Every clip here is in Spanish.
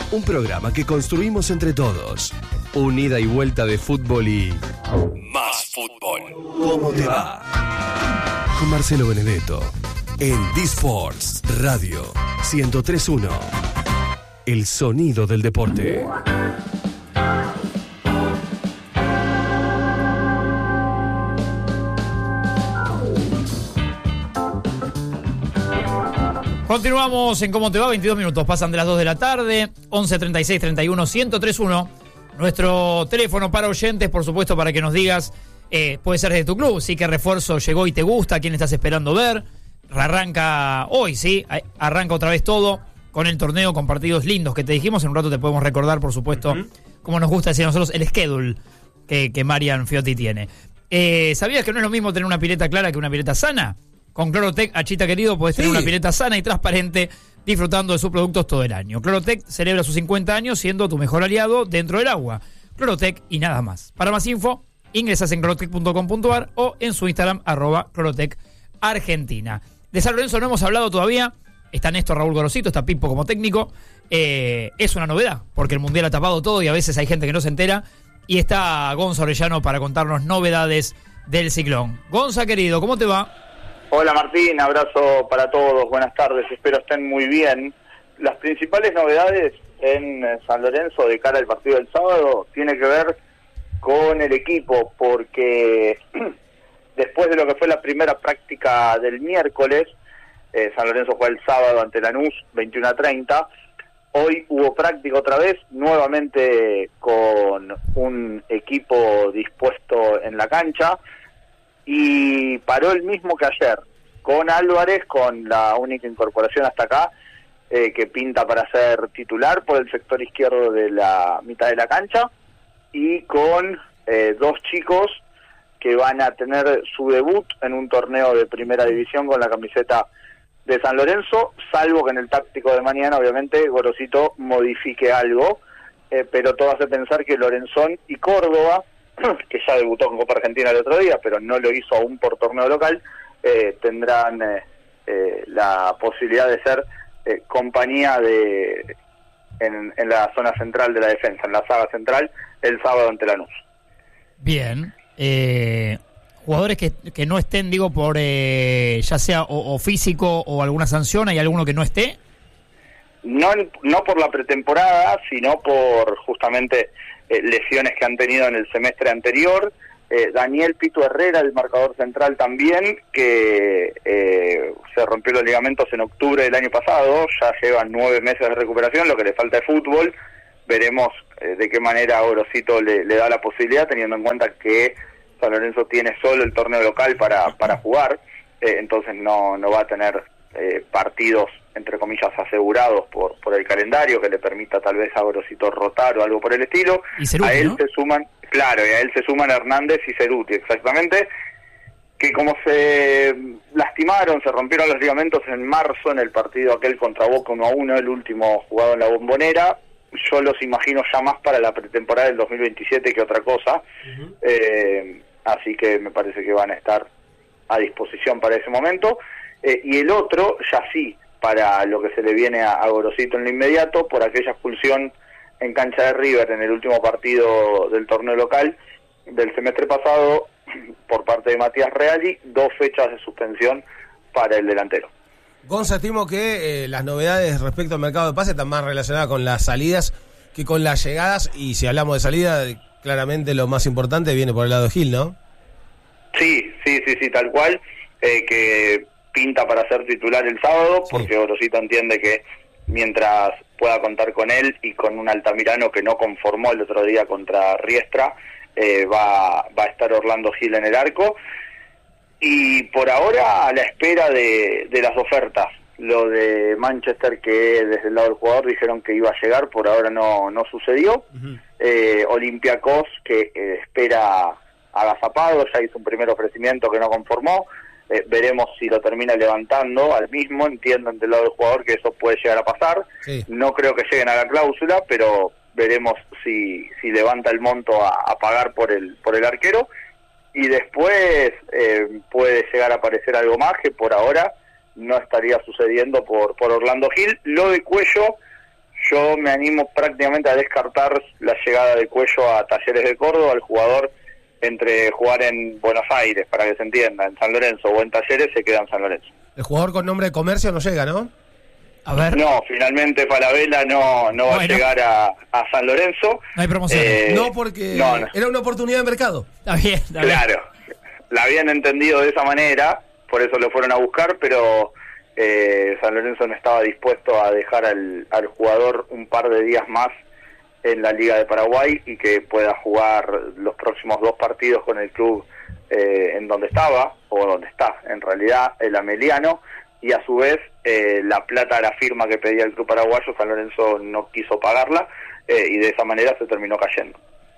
Un programa que construimos entre todos. Una ida y vuelta de fútbol y... más fútbol. ¿Cómo te va? Con Marcelo Benedetto. En D-Sports Radio 103.1. El sonido del deporte. Continuamos en Cómo te va, 22 minutos, pasan de las 2 de la tarde, 11 36 31 1031. Nuestro teléfono para oyentes, por supuesto, para que nos digas, puede ser de tu club, sí, qué refuerzo llegó y te gusta, quién estás esperando ver. Arranca hoy, sí, arranca otra vez todo con el torneo, con partidos lindos que te dijimos. En un rato te podemos recordar, por supuesto, como nos gusta decir a nosotros, el schedule que Marian Fiotti tiene. ¿Sabías que no es lo mismo tener una pileta clara que una pileta sana? Con Clorotec, Achita querido, podés tener una pileta sana y transparente, disfrutando de sus productos todo el año. Clorotec celebra sus 50 años siendo tu mejor aliado dentro del agua. Clorotec y nada más. Para más info, ingresas en clorotec.com.ar o en su Instagram, @clorotec_Argentina. De San Lorenzo no hemos hablado todavía. Está Néstor Raúl Gorosito, está Pipo como técnico. Es una novedad, porque el Mundial ha tapado todo y a veces hay gente que no se entera. Y está Gonza Orellano para contarnos novedades del ciclón. Gonza, querido, ¿cómo te va? Hola Martín, abrazo para todos, buenas tardes, espero estén muy bien. Las principales novedades en San Lorenzo de cara al partido del sábado tiene que ver con el equipo, porque después de lo que fue la primera práctica del miércoles, San Lorenzo fue el sábado ante Lanús 21:30, hoy hubo práctica otra vez, nuevamente con un equipo dispuesto en la cancha, y paró el mismo que ayer, con Álvarez, con la única incorporación hasta acá, que pinta para ser titular por el sector izquierdo de la mitad de la cancha, y con dos chicos que van a tener su debut en un torneo de primera división con la camiseta de San Lorenzo, salvo que en el táctico de mañana, obviamente, Gorosito modifique algo, pero todo hace pensar que Lorenzón y Córdoba, que ya debutó con Copa Argentina el otro día, pero no lo hizo aún por torneo local, tendrán la posibilidad de ser compañía en la zona central de la defensa, en la saga central, el sábado ante Lanús. Bien. Jugadores que no estén, digo, por ya sea o físico o alguna sanción, ¿hay alguno que no esté? No por la pretemporada, sino por justamente lesiones que han tenido en el semestre anterior. Daniel Pito Herrera, el marcador central también, que se rompió los ligamentos en octubre del año pasado, ya llevan 9 meses de recuperación, lo que le falta de fútbol. Veremos de qué manera Gorosito le da la posibilidad, teniendo en cuenta que San Lorenzo tiene solo el torneo local para jugar, entonces no va a tener partidos entre comillas asegurados por el calendario que le permita tal vez a Gorosito rotar o algo por el estilo. ¿Y Ceruti, a él no? se suman, claro, y a él se suman Hernández y Ceruti, exactamente, que como se lastimaron, se rompieron los ligamentos en marzo en el partido aquel contra Boca 1-1, el último jugado en la Bombonera, yo los imagino ya más para la pretemporada del 2027 que otra cosa, así que me parece que van a estar a disposición para ese momento. Y el otro, ya sí, para lo que se le viene a Gorosito en lo inmediato, por aquella expulsión en cancha de River en el último partido del torneo local del semestre pasado, por parte de Matías Reali, 2 fechas de suspensión para el delantero. Gonza, estimo que las novedades respecto al mercado de pases están más relacionadas con las salidas que con las llegadas, y si hablamos de salida, claramente lo más importante viene por el lado de Gil, ¿no? Sí, tal cual, que pinta para ser titular el sábado, porque Gorosito entiende que mientras pueda contar con él y con un Altamirano que no conformó el otro día contra Riestra, va a estar Orlando Gil en el arco, y por ahora a la espera de las ofertas. Lo de Manchester, que desde el lado del jugador dijeron que iba a llegar, por ahora no sucedió. Olympiacos, que espera agazapado, ya hizo un primer ofrecimiento que no conformó. Veremos si lo termina levantando al mismo. Entiendo del lado del jugador que eso puede llegar a pasar. No creo que lleguen a la cláusula, pero veremos si levanta el monto a pagar por el arquero. Y después puede llegar a aparecer algo más que por ahora no estaría sucediendo por Orlando Gil. Lo de Cuello, yo me animo prácticamente a descartar la llegada de Cuello a Talleres de Córdoba. El jugador, entre jugar en Buenos Aires, para que se entienda, en San Lorenzo o en Talleres, se queda en San Lorenzo. El jugador con nombre de comercio no llega, ¿no? A ver. No, finalmente Falabella no va a llegar a San Lorenzo. No hay promoción. No, porque era una oportunidad de mercado. Está bien. Claro, la habían entendido de esa manera, por eso lo fueron a buscar, pero San Lorenzo no estaba dispuesto a dejar al jugador un par de días más en la Liga de Paraguay y que pueda jugar los próximos 2 partidos con el club en donde estaba, o donde está, en realidad, el Ameliano, y a su vez la plata a la firma que pedía el club paraguayo, San Lorenzo no quiso pagarla, y de esa manera se terminó cayendo.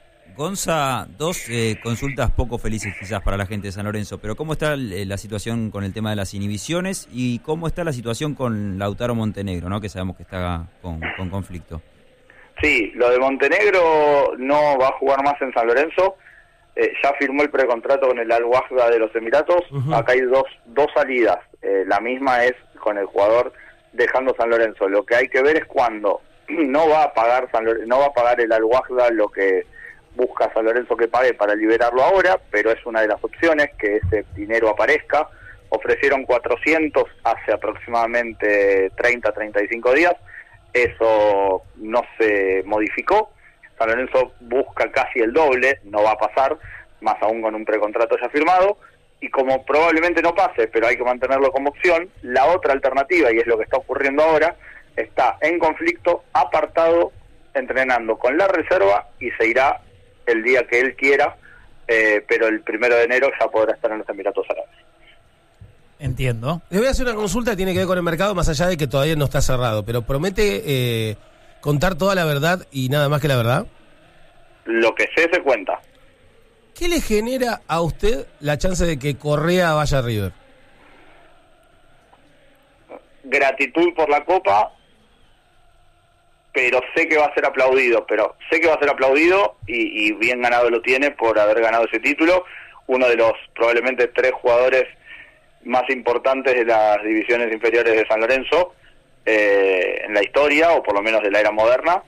Gonza, 2 consultas poco felices quizás para la gente de San Lorenzo, pero ¿cómo está la situación con el tema de las inhibiciones y cómo está la situación con Lautaro Montenegro, ¿no? Que sabemos que está con conflicto? Sí, lo de Montenegro no va a jugar más en San Lorenzo, ya firmó el precontrato con el Al-Wahda de los Emiratos. Acá hay dos salidas, la misma es con el jugador dejando San Lorenzo. Lo que hay que ver es cuándo no va a pagar el Al-Wahda lo que busca San Lorenzo que pague para liberarlo ahora, pero es una de las opciones que ese dinero aparezca. Ofrecieron 400 hace aproximadamente 30-35 días, eso no se modificó. San Lorenzo busca casi el doble, no va a pasar, más aún con un precontrato ya firmado, y como probablemente no pase, pero hay que mantenerlo como opción, la otra alternativa, y es lo que está ocurriendo ahora, está en conflicto, apartado, entrenando con la reserva y se irá el día que él quiera, pero el 1 de enero ya podrá estar en los Emiratos Árabes. Entiendo. Le voy a hacer una consulta que tiene que ver con el mercado, más allá de que todavía no está cerrado, pero promete contar toda la verdad y nada más que la verdad. Lo que sé se cuenta. ¿Qué le genera a usted la chance de que Correa vaya a River? Gratitud por la Copa, pero sé que va a ser aplaudido, y bien ganado lo tiene por haber ganado ese título, uno de los probablemente 3 jugadores más importantes de las divisiones inferiores de San Lorenzo en la historia, o por lo menos de la era moderna,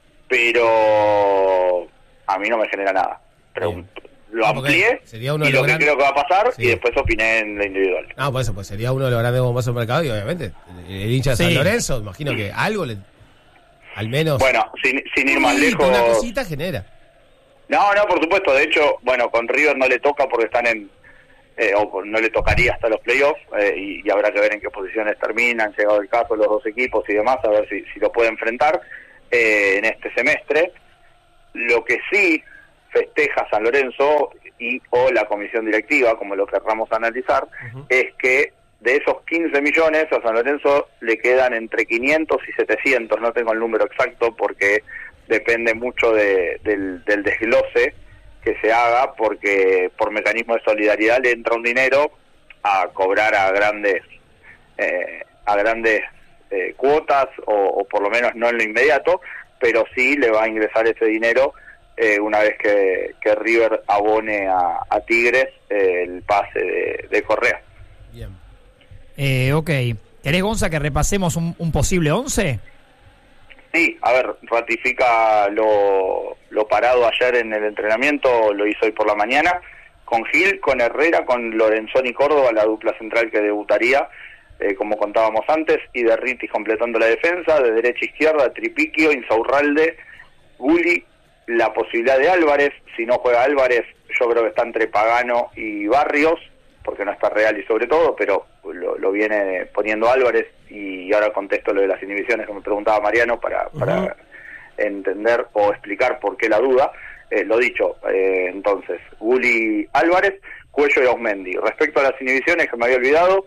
pero a mí no me genera nada. Lo amplié y lo que creo que va a pasar, y después opiné en lo individual. Pues sería uno de los grandes bombazos del mercado, y obviamente el hincha de San Lorenzo, imagino que algo al menos... Bueno, sin ir más lejos... Una cosita genera. No, por supuesto. De hecho, con River no le toca porque están o no le tocaría hasta los playoffs, y habrá que ver en qué posiciones terminan, llegado el caso, los 2 equipos y demás, a ver si lo puede enfrentar en este semestre. Lo que sí festeja San Lorenzo o la comisión directiva, como lo querramos analizar, es que de esos 15 millones a San Lorenzo le quedan entre 500 y 700, no tengo el número exacto porque depende mucho del desglose que se haga, porque por mecanismo de solidaridad le entra un dinero a cobrar a grandes cuotas, o por lo menos no en lo inmediato, pero sí le va a ingresar ese dinero una vez que River abone a Tigres el pase de Correa. Bien. Ok. ¿Querés, Gonza, que repasemos un posible 11? Sí, a ver, ratifica lo parado ayer en el entrenamiento, lo hizo hoy por la mañana, con Gil, con Herrera, con Lorenzoni Córdoba, la dupla central que debutaría, como contábamos antes, y Derritis completando la defensa, de derecha a izquierda, Tripiquio, Insaurralde, Gulli, la posibilidad de Álvarez. Si no juega Álvarez, yo creo que está entre Pagano y Barrios, porque no está Real y sobre todo, pero lo viene poniendo Álvarez, y ahora contesto lo de las inhibiciones que me preguntaba Mariano para entender o explicar por qué la duda. Lo dicho, entonces, Gulli, Álvarez, Cuello y Osmendi. Respecto a las inhibiciones, que me había olvidado,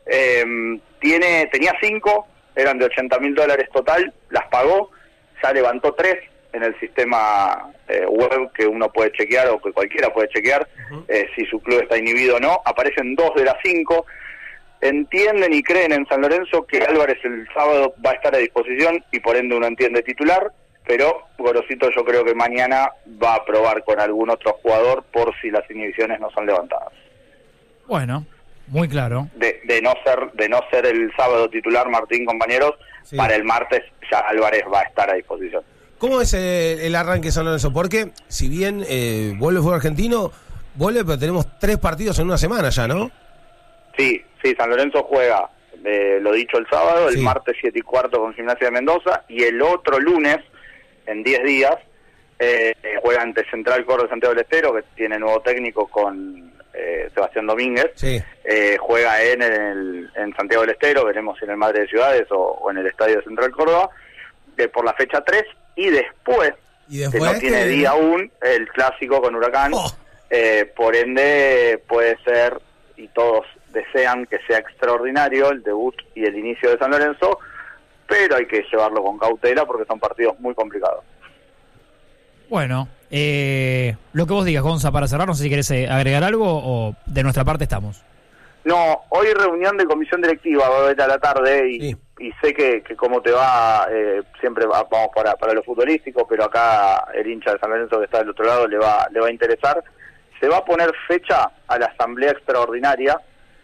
tenía 5, eran de $80.000 total, las pagó, ya levantó 3 en el sistema web que uno puede chequear, o que cualquiera puede chequear, si su club está inhibido o no. Aparecen 2 de las 5. Entienden y creen en San Lorenzo que Álvarez el sábado va a estar a disposición, y por ende uno entiende titular, pero Gorosito yo creo que mañana va a probar con algún otro jugador por si las inhibiciones no son levantadas. Bueno, muy claro. De no ser el sábado titular Martín, compañeros, Sí. Para el martes ya Álvarez va a estar a disposición. ¿Cómo es el arranque de San Lorenzo? Porque si bien vuelve el fútbol argentino, pero tenemos 3 partidos en una semana ya, ¿no? Sí, San Lorenzo juega, lo dicho el sábado, el Sí. martes 7:15 con Gimnasia de Mendoza, y el otro lunes, en 10 días, juega ante Central Córdoba de Santiago del Estero, que tiene nuevo técnico con Sebastián Domínguez. Sí. Juega en Santiago del Estero, veremos si en el Madre de Ciudades o en el Estadio de Central Córdoba, por la fecha 3, y después, que no tiene día aún, el clásico con Huracán. Por ende puede ser, y todos desean que sea extraordinario el debut y el inicio de San Lorenzo, pero hay que llevarlo con cautela porque son partidos muy complicados. Bueno, lo que vos digas, Gonza, para cerrar, no sé si querés agregar algo o de nuestra parte estamos. No, hoy reunión de comisión directiva, va a haber a la tarde, y sé que como te va, siempre vamos para lo futbolístico, pero acá el hincha de San Lorenzo que está del otro lado le va a interesar. Se va a poner fecha a la asamblea extraordinaria,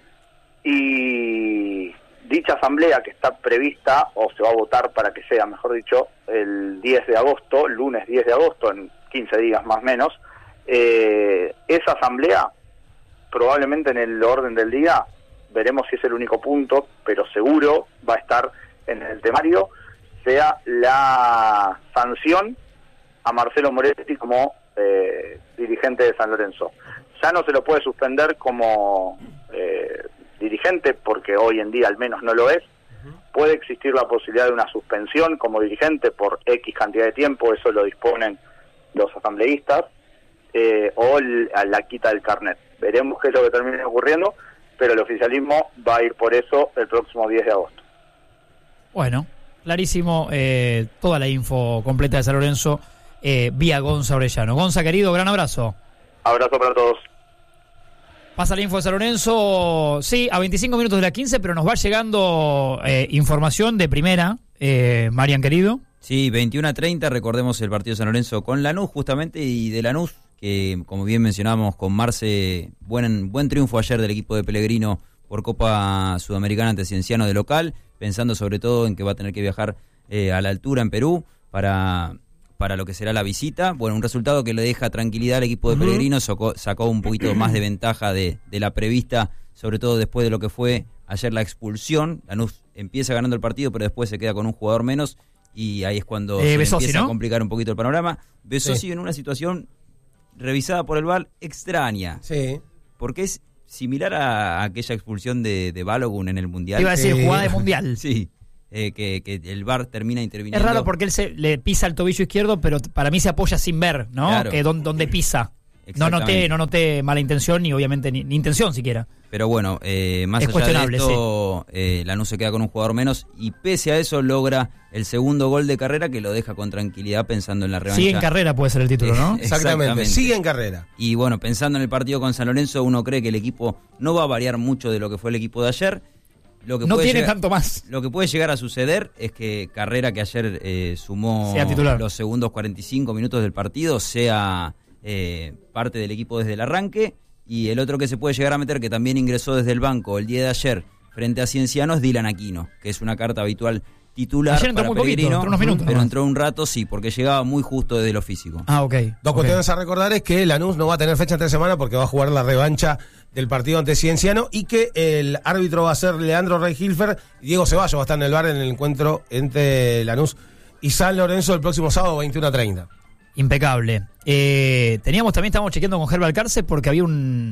y dicha asamblea, que está prevista, o se va a votar para que sea, mejor dicho, el 10 de agosto, lunes 10 de agosto, en 15 días más o menos, esa asamblea, probablemente en el orden del día, veremos si es el único punto, pero seguro va a estar en el temario, sea la sanción a Marcelo Moretti como dirigente de San Lorenzo. Ya no se lo puede suspender como dirigente, porque hoy en día al menos no lo es. Puede existir la posibilidad de una suspensión como dirigente por X cantidad de tiempo, eso lo disponen los asambleístas, o la quita del carnet. Veremos qué es lo que termine ocurriendo, pero el oficialismo va a ir por eso el próximo 10 de agosto. Bueno, clarísimo, toda la info completa de San Lorenzo vía Gonza Orellano. Gonza, querido, gran abrazo. Abrazo para todos. Pasa la info de San Lorenzo, sí, a 25 minutos de las 15, pero nos va llegando información de primera, Marian, querido. Sí, 21:30, recordemos el partido de San Lorenzo con Lanús justamente, y de Lanús, que como bien mencionábamos con Marce, buen triunfo ayer del equipo de Pellegrino por Copa Sudamericana ante Cienciano de local, pensando sobre todo en que va a tener que viajar a la altura en Perú para lo que será la visita. Bueno, un resultado que le deja tranquilidad al equipo de Pellegrino, sacó un poquito más de ventaja de la prevista, sobre todo después de lo que fue ayer la expulsión. Lanús empieza ganando el partido, pero después se queda con un jugador menos, y ahí es cuando se Besosi, empieza ¿no? a complicar un poquito el panorama. Besosi en una situación revisada por el VAR extraña, Sí. porque es similar a aquella expulsión de Balogun en el Mundial. Iba a decir jugada de Mundial. Sí, que el VAR termina interviniendo. Es raro porque él le pisa el tobillo izquierdo, pero para mí se apoya sin ver, ¿no? Claro. Que donde pisa. No Exactamente. noté mala intención, ni obviamente ni intención siquiera. Pero bueno, más Es allá de cuestionable, esto, Lanús se queda con un jugador menos, y pese a eso logra el segundo gol de carrera que lo deja con tranquilidad pensando en la revancha. Sigue en carrera puede ser el título, ¿no? Exactamente. Sigue en carrera. Y bueno, pensando en el partido con San Lorenzo, uno cree que el equipo no va a variar mucho de lo que fue el equipo de ayer. Lo que No puede tiene llegar, tanto más. Lo que puede llegar a suceder es que Carrera, que ayer sumó Sea titular. los segundos 45 minutos del partido, sea parte del equipo desde el arranque. Y el otro que se puede llegar a meter, que también ingresó desde el banco el día de ayer frente a Cienciano, es Dylan Aquino, que es una carta habitual titular Ayer entró para muy poquito, Pellegrino, entró unos minutos pero nomás. entró un rato, sí, porque llegaba muy justo desde lo físico. Ah, ok. Dos ok. cuestiones a recordar es que Lanús no va a tener fecha entre semana porque va a jugar la revancha del partido ante Cienciano, y que el árbitro va a ser Leandro Rey-Hilfer, y Diego Ceballos va a estar en el bar en el encuentro entre Lanús y San Lorenzo el próximo sábado 21:30. Impecable. Estábamos chequeando con Gerber Alcarce porque había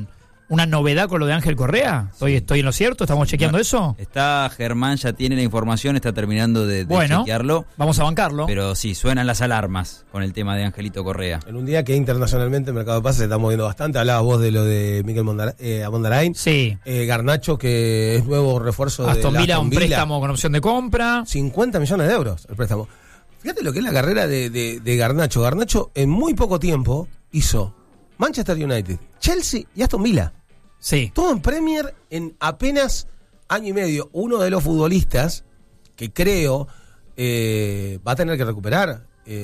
una novedad con lo de Ángel Correa. ¿Estoy en lo cierto? ¿Estamos chequeando eso? Está Germán, ya tiene la información, está terminando de chequearlo. Vamos a bancarlo. Pero sí, suenan las alarmas con el tema de Angelito Correa. En un día que internacionalmente el mercado de pases se está moviendo bastante. Hablabas vos de lo de Mikel Mondarain. Sí. Garnacho, que es nuevo refuerzo de Aston Villa, Aston un Villa. préstamo con opción de compra. 50 millones de euros el préstamo. Fíjate lo que es la carrera de Garnacho. Garnacho en muy poco tiempo hizo Manchester United, Chelsea y Aston Villa. Sí. Todo en Premier en apenas año y medio. Uno de los futbolistas que creo va a tener que recuperar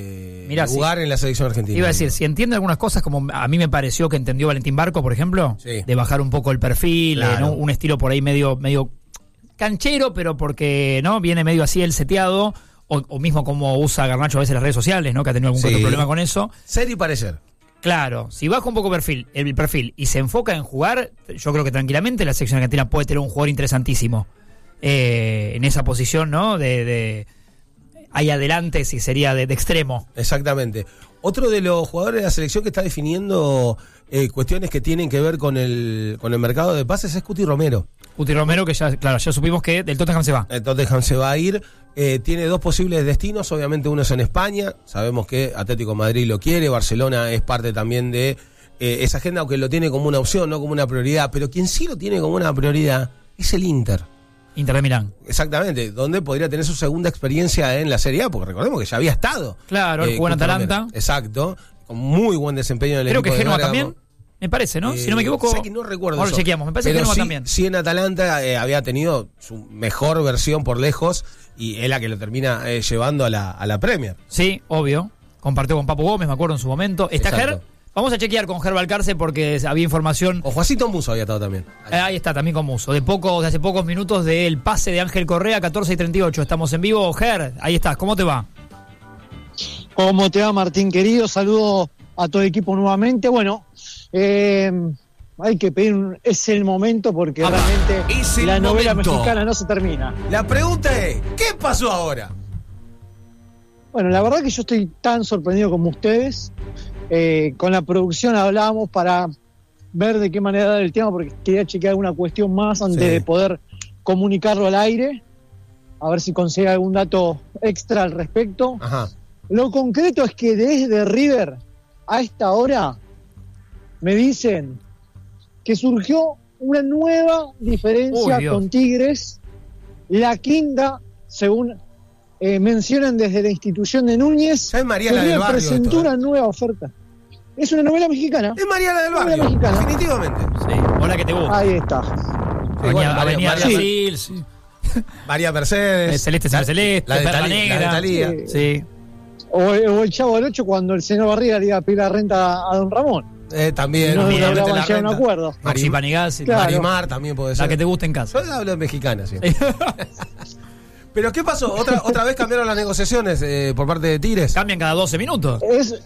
lugar en la selección argentina. Iba a decir, si entiende algunas cosas, como a mí me pareció que entendió Valentín Barco, por ejemplo, Sí. de bajar un poco el perfil, Claro. ¿no? Un estilo por ahí medio canchero, pero porque no viene medio así el seteado, o mismo como usa Garnacho a veces las redes sociales, ¿no? Que ha tenido algún otro problema con eso. Ser y parecer. Claro, si baja un poco el perfil y se enfoca en jugar, yo creo que tranquilamente la selección argentina puede tener un jugador interesantísimo en esa posición, ¿no? De ahí adelante, si sería de extremo. Exactamente. Otro de los jugadores de la selección que está definiendo cuestiones que tienen que ver con el mercado de pases es Cuti Romero. Cuti Romero, que ya supimos que del Tottenham se va. El Tottenham se va a ir. Tiene dos posibles destinos. Obviamente uno es en España. Sabemos que Atlético de Madrid lo quiere. Barcelona es parte también de esa agenda, aunque lo tiene como una opción, no como una prioridad. Pero quien sí lo tiene como una prioridad es el Inter. Inter de Milán. Exactamente, donde podría tener su segunda experiencia en la Serie A, porque recordemos que ya había estado. Claro, él jugó en Atalanta. Exacto, con muy buen desempeño en el Creo equipo que de Genoa Bérgamo. también, me parece, ¿no? Si no me equivoco. Sé que no recuerdo ahora eso. lo chequeamos, me parece que Genoa sí, también. Sí, en Atalanta había tenido su mejor versión por lejos y es la que lo termina llevando a la Premier. Sí, obvio. Compartió con Papu Gómez, me acuerdo en su momento. ¿Está Exacto. Ger? Vamos a chequear con Ger Valcarce porque había información. O Juancito Musso había estado también. Ahí está, también con Muso. De hace pocos minutos del pase de Ángel Correa, 14:38. Estamos en vivo. Ger, ahí estás. ¿Cómo te va? ¿Cómo te va, Martín, querido? Saludo a todo el equipo nuevamente. Bueno, hay que pedir es el momento porque realmente la novela mexicana no se termina. La pregunta es, ¿qué pasó ahora? Bueno, la verdad que yo estoy tan sorprendido como ustedes. Con la producción hablábamos para ver de qué manera dar el tema, porque quería chequear alguna cuestión más antes de poder comunicarlo al aire, a ver si consigue algún dato extra al respecto. Ajá. Lo concreto es que desde River a esta hora me dicen que surgió una nueva diferencia con Tigres, la quinta, según mencionan desde la institución de Núñez. Es Mariana del Barrio. Presentó una nueva oferta. Es una novela mexicana. Es Mariana del Barrio, mexicana. definitivamente. Sí, hola que te gusta. Ahí está. Avenida María, Brasil, sí. María Mercedes. Celeste, Celeste, la de Perla Talía, Negra. la de Talía. Sí. O el Chavo del 8 cuando el señor Barriga le iba a pedir la renta a don Ramón. También. No obviamente lograban la llegar a un renta. acuerdo. Maxi Panigás. Claro. Marimar también puede ser. La que te guste en casa. Yo hablo de mexicana siempre. Pero ¿qué pasó? ¿Otra vez cambiaron las negociaciones por parte de Tigres? Cambian cada 12 minutos.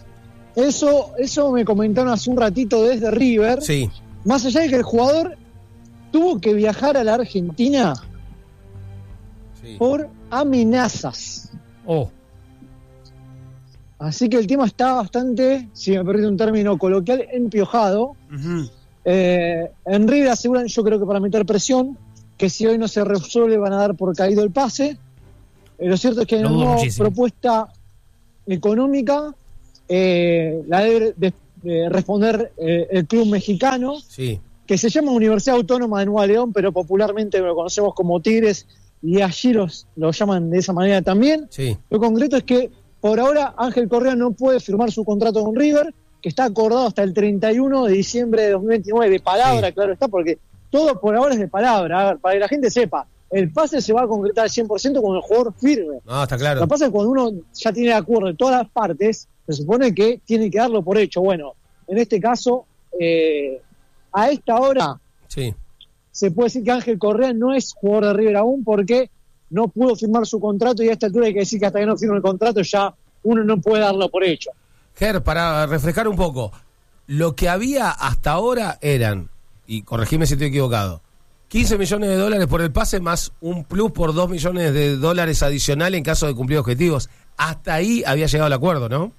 Eso me comentaron hace un ratito desde River. Sí. Más allá de que el jugador tuvo que viajar a la Argentina por amenazas. Así que el tema está bastante, si me permite un término coloquial, empiojado. Uh-huh. En River aseguran, yo creo que para meter presión, que si hoy no se resuelve van a dar por caído el pase. Lo cierto es que en una propuesta económica la debe de responder el club mexicano, que se llama Universidad Autónoma de Nueva León, pero popularmente lo conocemos como Tigres, y allí lo llaman de esa manera también. Lo concreto es que por ahora Ángel Correa no puede firmar su contrato con River, que está acordado hasta el 31 de diciembre de 2029, de palabra, claro está, porque todo por ahora es de palabra. A ver, para que la gente sepa, el pase se va a concretar al 100% cuando el jugador firme. Está claro. Lo que pasa es que cuando uno ya tiene de acuerdo de todas las partes, se supone que tiene que darlo por hecho. Bueno, en este caso, a esta hora, se puede decir que Ángel Correa no es jugador de River aún porque no pudo firmar su contrato, y a esta altura hay que decir que hasta que no firme el contrato ya uno no puede darlo por hecho. Ger, para refrescar un poco, lo que había hasta ahora eran, y corregime si estoy equivocado, $15 millones por el pase más un plus por $2 millones adicional en caso de cumplir objetivos. Hasta ahí había llegado el acuerdo, ¿no?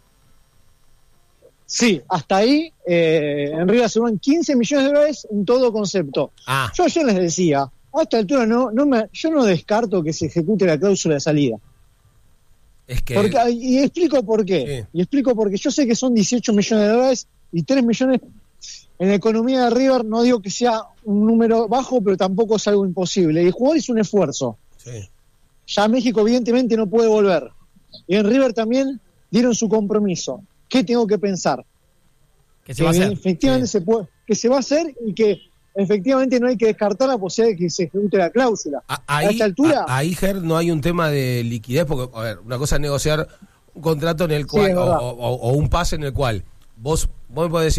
Sí, hasta ahí en River aseguran $15 millones en todo concepto. Yo ayer les decía, a esta altura yo no descarto que se ejecute la cláusula de salida. Es que... y explico por qué. Y explico porque yo sé que son $18 millones y $3 millones en la economía de River. No digo que sea un número bajo, pero tampoco es algo imposible. Y el jugador hizo un esfuerzo. Ya México evidentemente no puede volver. Y en River también dieron su compromiso. ¿Qué tengo que pensar? Que se va a hacer. Efectivamente que se va a hacer y que efectivamente no hay que descartar la posibilidad de que se ejecute la cláusula. A esta altura... Ahí, Ger, no hay un tema de liquidez, porque, a ver, una cosa es negociar un contrato en el cual, o un pase en el cual vos me podés decir,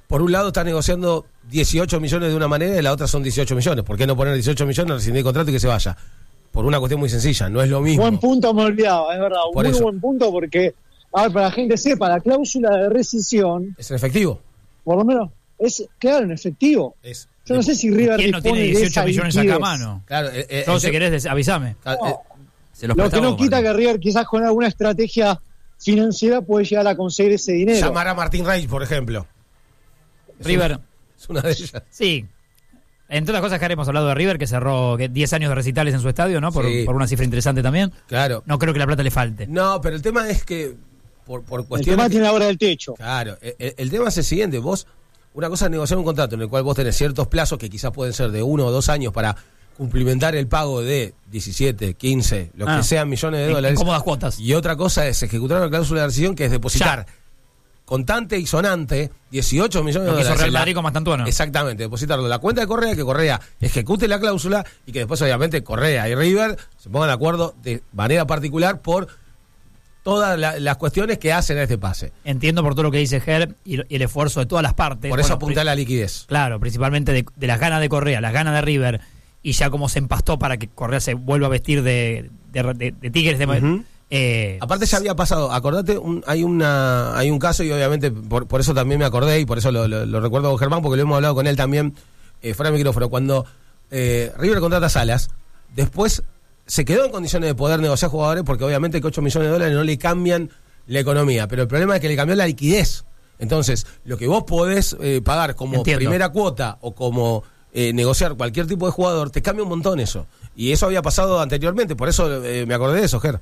por un lado está negociando 18 millones de una manera y la otra son 18 millones. ¿Por qué no poner 18 millones, rescindir el contrato y que se vaya? Por una cuestión muy sencilla, no es lo mismo. Buen punto, me olvidaba, es verdad. Por muy eso. Buen punto porque, a ver, para la gente sepa, la cláusula de rescisión, Es en efectivo. por lo menos, es claro, en efectivo. Yo no sé si River ¿Quién no tiene dispone de 18 esa millones acá a liquidez. mano? Claro, Yo, si querés, avísame. Se los Lo que prestamos, no quita Martín. que River quizás con alguna estrategia financiera puede llegar a conseguir ese dinero. llamar a Martín Reich, por ejemplo. River, Es una de ellas. sí. Entre otras cosas, que hemos hablado de River, que cerró 10 años de recitales en su estadio, ¿no? Por una cifra interesante también. Claro. No creo que la plata le falte. No, pero el tema es que por El cuestiones... tema tiene ahora el techo. Claro, el tema es el siguiente, vos, una cosa es negociar un contrato en el cual vos tenés ciertos plazos que quizás pueden ser de 1 o 2 años para cumplimentar el pago de 17, 15, lo que sean millones de dólares. En cómodas cuotas. Y otra cosa es ejecutar una cláusula de rescisión que es depositar contante y sonante 18 millones de Lo que hizo dólares. Real en la- Madrid con Mastantuono. Exactamente, depositarlo en la cuenta de Correa, que Correa ejecute la cláusula y que después obviamente Correa y River se pongan de acuerdo de manera particular por todas las cuestiones que hacen a este pase. Entiendo por todo lo que dice Ger y el esfuerzo de todas las partes. Por eso Bueno, apunta a la liquidez. Claro, principalmente de las ganas de Correa, las ganas de River, y ya como se empastó para que Correa se vuelva a vestir de Tigres. Ujú. Aparte ya había pasado, acordate, hay un caso y obviamente por eso también me acordé y por eso lo recuerdo con Germán, porque lo hemos hablado con él también fuera del micrófono. Cuando River contrata a Salas, después se quedó en condiciones de poder negociar jugadores porque obviamente que 8 millones de dólares no le cambian la economía, pero el problema es que le cambió la liquidez. Entonces, lo que vos podés pagar como Entiendo. primera cuota o como negociar cualquier tipo de jugador, te cambia un montón eso. Y eso había pasado anteriormente, por eso me acordé de eso, Ger.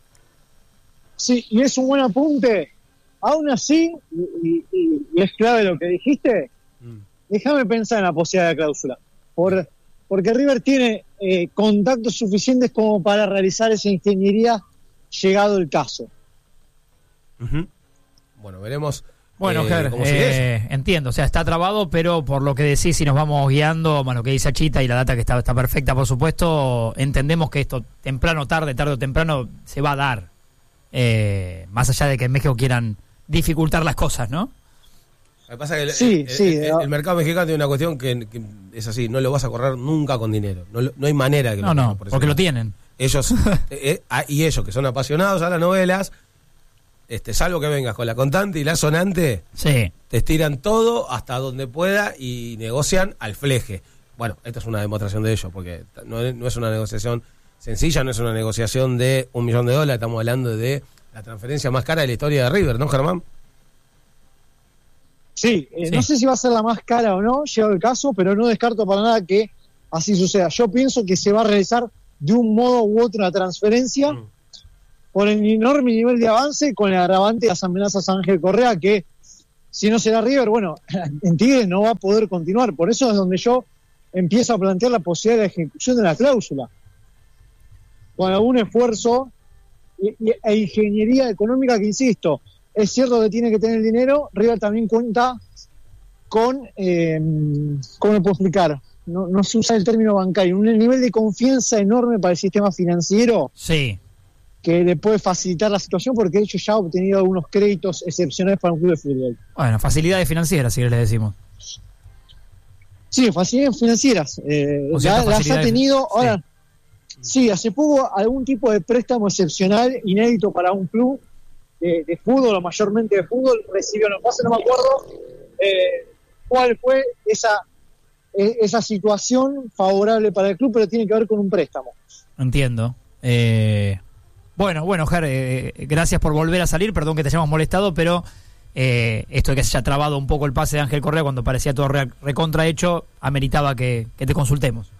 Sí, y es un buen apunte. Aún así, y es clave lo que dijiste, déjame pensar en la posibilidad de cláusula. Porque River tiene contactos suficientes como para realizar esa ingeniería llegado el caso. Ujú. Bueno, veremos. Bueno, Ger, cómo sigue eso. entiendo, o sea, está trabado, pero por lo que decís, si nos vamos guiando, bueno, lo que dice Achita y la data que está perfecta, por supuesto, entendemos que esto tarde o temprano, se va a dar, más allá de que en México quieran dificultar las cosas, ¿no? Lo que pasa es que el mercado mexicano tiene una cuestión que es así, no lo vas a correr nunca con dinero. No hay manera de que No, por ese porque lado. lo tienen. Ellos, y ellos que son apasionados a las novelas, salvo que vengas con la contante y la sonante, Sí. te estiran todo hasta donde pueda y negocian al fleje. Bueno, esta es una demostración de ello, porque no es una negociación sencilla, no es una negociación de $1 millón, estamos hablando de la transferencia más cara de la historia de River, ¿no, Germán? Sí, no sé si va a ser la más cara o no, llegado el caso, pero no descarto para nada que así suceda. Yo pienso que se va a realizar de un modo u otro la transferencia por el enorme nivel de avance con el agravante de las amenazas a Ángel Correa, que si no será River, bueno, en Tigres no va a poder continuar. Por eso es donde yo empiezo a plantear la posibilidad de ejecución de la cláusula. Con algún esfuerzo e ingeniería económica que, insisto, es cierto que tiene que tener dinero. River también cuenta con, ¿cómo lo puedo explicar? No se usa el término bancario, un nivel de confianza enorme para el sistema financiero. Sí. Que le puede facilitar la situación porque de hecho ya ha obtenido algunos créditos excepcionales para un club de fútbol. Bueno, facilidades financieras, si le decimos. Sí, facilidades financieras. Las ha tenido. Ahora, sí, hace poco algún tipo de préstamo excepcional, inédito para un club de fútbol, o mayormente de fútbol, recibió, no me acuerdo cuál fue esa situación favorable para el club, pero tiene que ver con un préstamo. Entiendo. Bueno, Ger, gracias por volver a salir, perdón que te hayamos molestado, pero esto de que se haya trabado un poco el pase de Ángel Correa cuando parecía todo recontrahecho, ameritaba que te consultemos.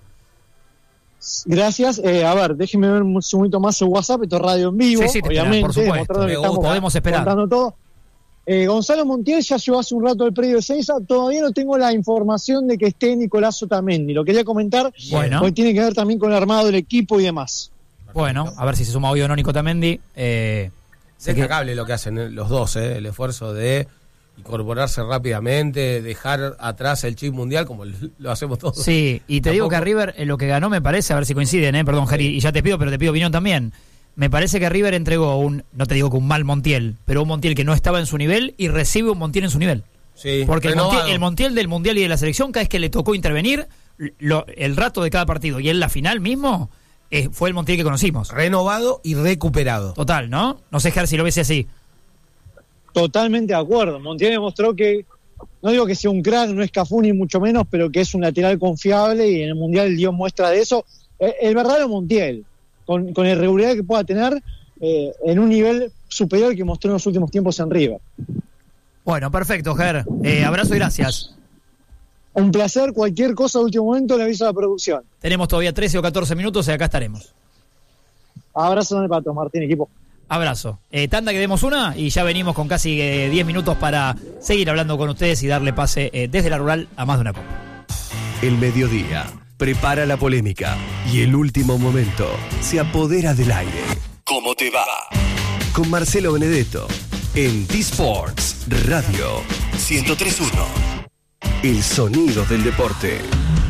Gracias. A ver, déjenme ver un segundito más el WhatsApp, esto es radio en vivo, Sí, obviamente, por supuesto. Podemos esperar. Contando todo. Gonzalo Montiel ya llegó hace un rato al predio de Ezeiza. Todavía no tengo la información de que esté Nicolás Otamendi. Lo quería comentar, porque tiene que ver también con el armado del equipo y demás. Bueno, a ver si se suma hoy o no Nico Otamendi. Destacable lo que hacen los dos, el esfuerzo de incorporarse rápidamente, dejar atrás el chip mundial como lo hacemos todos. Sí, y te digo que a River lo que ganó me parece, a ver si coinciden, perdón Jerry, y ya te pido, pero te pido opinión también. Me parece que River entregó no te digo que un mal Montiel, pero un Montiel que no estaba en su nivel y recibe un Montiel en su nivel. Sí, porque el Montiel del Mundial y de la selección, cada vez que le tocó intervenir, el rato de cada partido y en la final mismo, fue el Montiel que conocimos. Renovado y recuperado. Total, ¿no? No sé, Ger, si lo ves así. Totalmente de acuerdo. Montiel demostró que, no digo que sea un crack, no es Cafú ni mucho menos, pero que es un lateral confiable y en el Mundial dio muestra de eso. El verdadero Montiel, con la irregularidad que pueda tener, en un nivel superior que mostró en los últimos tiempos en River. Bueno, perfecto, Ger. Abrazo y gracias. Un placer, cualquier cosa de último momento le aviso a la producción. Tenemos todavía 13 o 14 minutos y acá estaremos. Abrazo de Patos, Martín, equipo. Abrazo. Tanda que demos una y ya venimos con casi 10 minutos para seguir hablando con ustedes y darle pase desde la rural a más de una copa. El mediodía prepara la polémica y el último momento se apodera del aire. ¿Cómo te va? Con Marcelo Benedetto en D-Sports Radio 103.1. El sonido del deporte.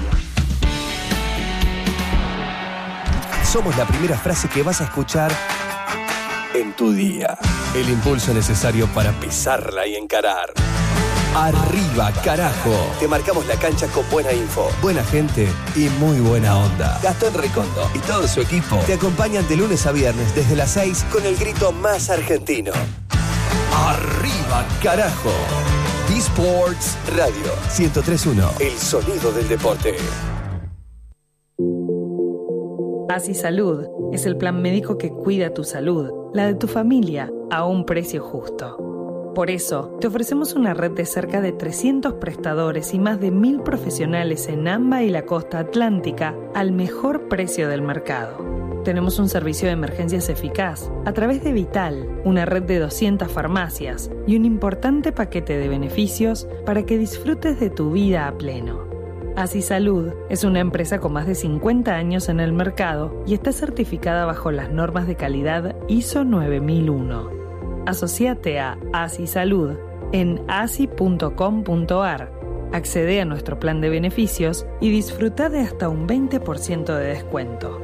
Somos la primera frase que vas a escuchar en tu día. El impulso necesario para pisarla y encarar. Arriba, carajo. Te marcamos la cancha con buena info, buena gente y muy buena onda. Gastón Recondo y todo su equipo te acompañan de lunes a viernes desde las 6 con el grito más argentino. Arriba, carajo. D-Sports Radio 103.1. El sonido del deporte. ASI Salud es el plan médico que cuida tu salud, la de tu familia, a un precio justo. Por eso, te ofrecemos una red de cerca de 300 prestadores y más de 1.000 profesionales en AMBA y la costa atlántica al mejor precio del mercado. Tenemos un servicio de emergencias eficaz a través de Vital, una red de 200 farmacias y un importante paquete de beneficios para que disfrutes de tu vida a pleno. ASI Salud es una empresa con más de 50 años en el mercado y está certificada bajo las normas de calidad ISO 9001. Asociate a ASI Salud en asi.com.ar. Accede a nuestro plan de beneficios y disfruta de hasta un 20% de descuento.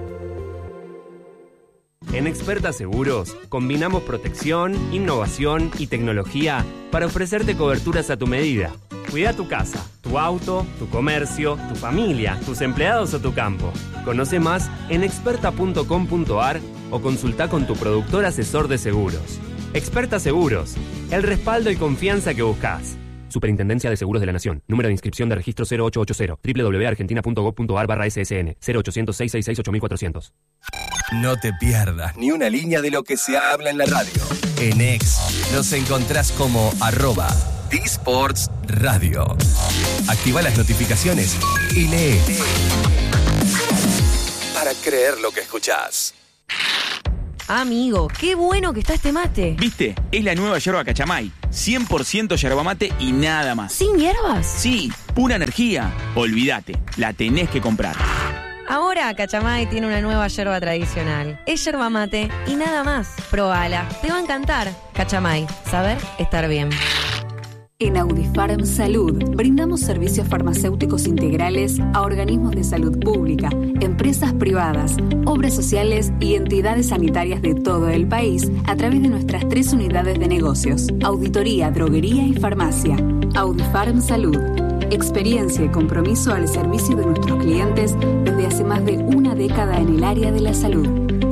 En Experta Seguros, combinamos protección, innovación y tecnología para ofrecerte coberturas a tu medida. Cuida tu casa, tu auto, tu comercio, tu familia, tus empleados o tu campo. Conoce más en experta.com.ar o consulta con tu productor asesor de seguros. Experta Seguros, el respaldo y confianza que buscas. Superintendencia de Seguros de la Nación. Número de inscripción de registro 0880. www.argentina.gov.ar/ssn 0800-666-8400. No te pierdas ni una línea de lo que se habla en la radio. En X nos encontrás como @D-Sports Radio. Activa las notificaciones y lee. Para creer lo que escuchás. Amigo, qué bueno que está este mate. ¿Viste? Es la nueva yerba Cachamay. 100% yerba mate y nada más. ¿Sin hierbas? Sí, pura energía. Olvídate, la tenés que comprar. Ahora Cachamay tiene una nueva yerba tradicional. Es yerba mate y nada más. Probala, te va a encantar. Cachamay, saber estar bien. En Audifarm Salud brindamos servicios farmacéuticos integrales a organismos de salud pública, empresas privadas, obras sociales y entidades sanitarias de todo el país a través de nuestras 3 unidades de negocios: auditoría, droguería y farmacia. Audifarm Salud. Experiencia y compromiso al servicio de nuestros clientes desde hace más de una década en el área de la salud.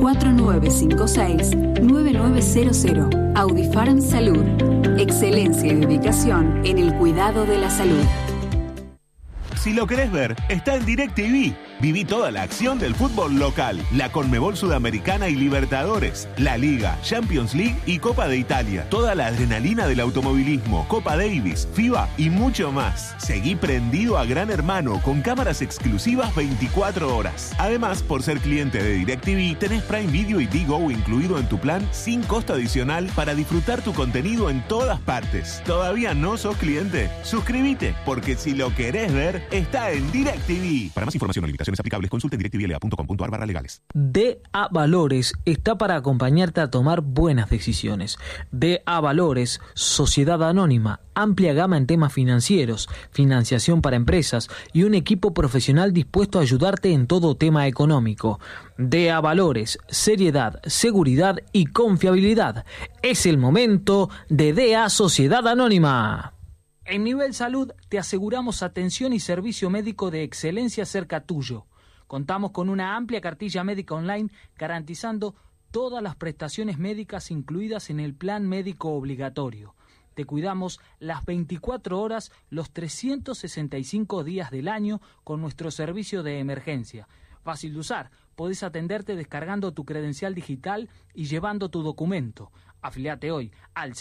4956-9900. Audifarm Salud. Excelencia y dedicación en el cuidado de la salud. Si lo querés ver, está en DirecTV. Viví toda la acción del fútbol local, la Conmebol Sudamericana y Libertadores, la Liga, Champions League y Copa de Italia. Toda la adrenalina del automovilismo, Copa Davis, FIBA y mucho más. Seguí prendido a Gran Hermano con cámaras exclusivas 24 horas. Además, por ser cliente de DirecTV, tenés Prime Video y Digo incluido en tu plan sin costo adicional para disfrutar tu contenido en todas partes. ¿Todavía no sos cliente? Suscríbete, porque si lo querés ver, está en DirecTV. Para más información o limitaciones aplicables, consulte directvla.com.ar/legales. DA Valores está para acompañarte a tomar buenas decisiones. DA Valores, Sociedad Anónima, amplia gama en temas financieros, financiación para empresas y un equipo profesional dispuesto a ayudarte en todo tema económico. DA Valores, seriedad, seguridad y confiabilidad. Es el momento de DA Sociedad Anónima. En Nivel Salud te aseguramos atención y servicio médico de excelencia cerca tuyo. Contamos con una amplia cartilla médica online garantizando todas las prestaciones médicas incluidas en el plan médico obligatorio. Te cuidamos las 24 horas, los 365 días del año con nuestro servicio de emergencia. Fácil de usar, podés atenderte descargando tu credencial digital y llevando tu documento. Afiliate hoy al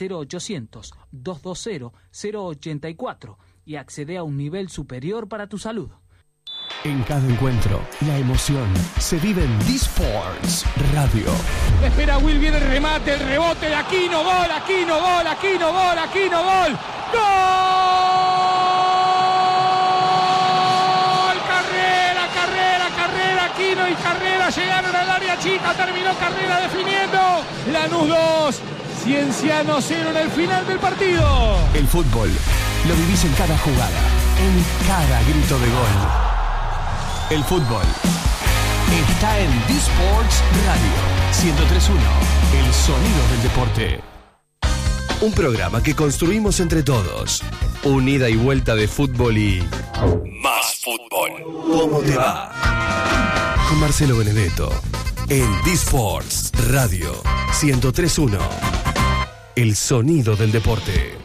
0800-220-084 y accede a un nivel superior para tu salud. En cada encuentro, la emoción se vive en D-Sports Radio. La espera Will, viene el remate, el rebote de Aquino, gol, Aquino, gol, Aquino, gol, Aquino, gol. ¡Gol! Carrera, carrera, carrera, Aquino y Carrera llegaron al área chica, terminó Carrera definiendo. Lanús 2, Cienciano 0 en el final del partido. El fútbol lo vivís en cada jugada, en cada grito de gol. El fútbol está en D-Sports Radio 103.1, el sonido del deporte. Un programa que construimos entre todos. Un ida y vuelta de fútbol y más fútbol. ¿Cómo te va? Con Marcelo Benedetto en D-Sports Radio 103.1, el sonido del deporte.